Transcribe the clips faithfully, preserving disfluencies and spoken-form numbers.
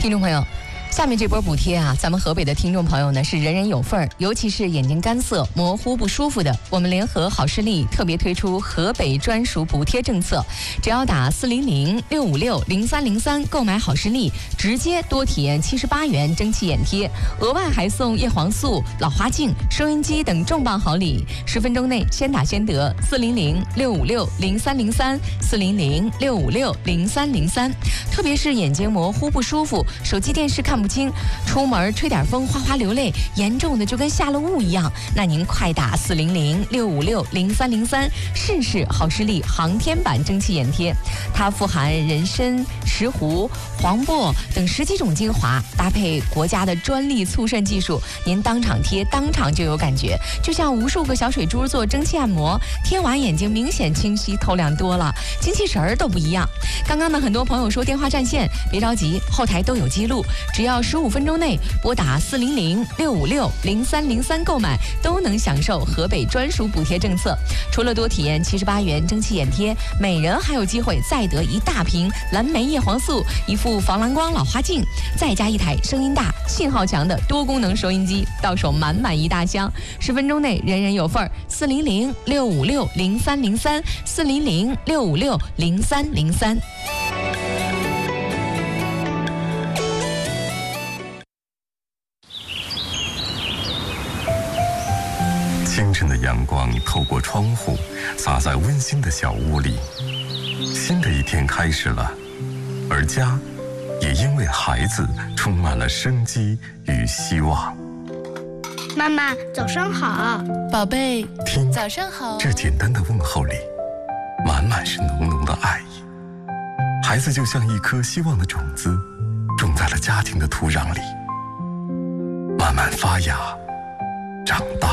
听众朋友，下面这波补贴啊，咱们河北的听众朋友呢是人人有份儿，尤其是眼睛干涩、模糊不舒服的，我们联合好视力特别推出河北专属补贴政策，只要打四零零六五六零三零三购买好视力，直接多体验七十八元蒸汽眼贴，额外还送叶黄素、老花镜、收音机等重磅好礼，十分钟内先打先得。四零零六五六零三零三，四零零六五六零三零三。特别是眼睛模糊不舒服，手机电视看不清，出门吹点风哗哗流泪，严重的就跟下了雾一样，那您快打四零零六五六零三零三试试好视力航天版蒸汽眼贴。它富含人参、石斛、黄柏等十几种精华，搭配国家的专利促渗技术，您当场贴当场就有感觉，就像无数个小水珠做蒸汽按摩，贴完眼睛明显清晰透亮多了，精气神儿都不一样。刚刚呢，很多朋友说电话占线，别着急，后台都有记录，只要十五分钟内拨打四零零六五六零三零三购买，都能享受河北专属补贴政策。除了多体验七十八元蒸汽眼贴，每人还有机会再得一大瓶蓝莓叶黄素、一副防蓝光老花镜，再加一台声音大、信号强的多功能收音机，到手满满一大箱。十分钟内人人有份儿。四零零六五六零三零三，四零零六五六零三零三。 清晨的阳光透过窗户洒在温馨的小屋里，新的一天开始了，而家也因为孩子充满了生机与希望。 妈妈，早上好。 宝贝， 听， 早上好。 这简单的问候里，满满是浓浓的爱意。孩子就像一颗希望的种子，种在了家庭的土壤里，慢慢发芽，长大。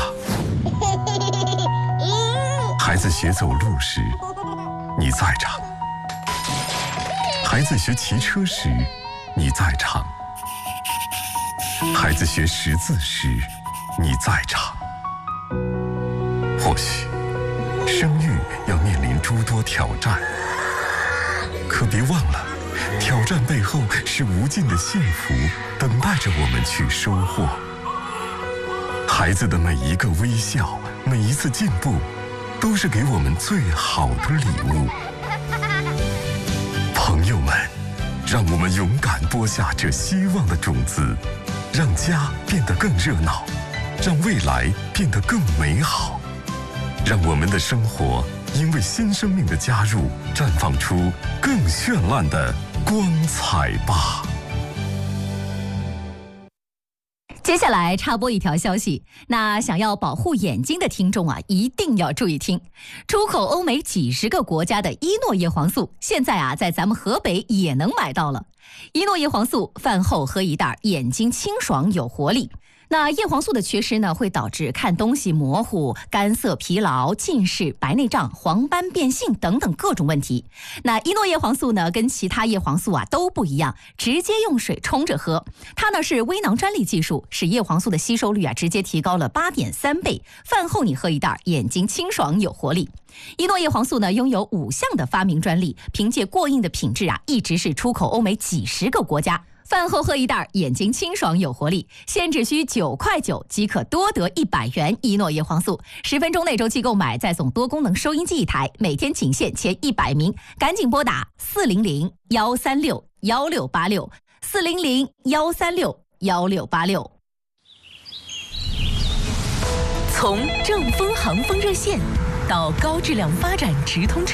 孩子学走路时，你在场；孩子学骑车时，你在场；孩子学识字时，你在场。或许生育要面临诸多挑战，可别忘了，挑战背后是无尽的幸福等待着我们去收获。孩子的每一个微笑，每一次进步，都是给我们最好的礼物。朋友们，让我们勇敢播下这希望的种子，让家变得更热闹，让未来变得更美好，让我们的生活因为新生命的加入，绽放出更绚烂的光彩吧。 接下来插播一条消息，那想要保护眼睛的听众啊，一定要注意听。出口欧美几十个国家的伊诺叶黄素，现在啊，在咱们河北也能买到了。伊诺叶黄素饭后喝一袋，眼睛清爽有活力。那叶黄素的缺失呢，会导致看东西模糊、干涩、疲劳、近视、白内障、黄斑变性等等各种问题。那伊诺叶黄素呢，跟其他叶黄素啊都不一样，直接用水冲着喝。它呢是微囊专利技术，使叶黄素的吸收率啊直接提高了八点三倍。饭后你喝一袋，眼睛清爽有活力。伊诺叶黄素呢拥有五项的发明专利，凭借过硬的品质啊，一直是出口欧美几十个国家。饭后喝一袋，眼睛清爽有活力，现只需九块九即可多得一百元伊诺叶黄素。十分钟内周期购买，再送多功能收音机一台，每天仅限前一百名，赶紧拨打四零零幺三六幺六八六四零零幺三六幺六八六。 从正风航风热线到高质量发展直通车。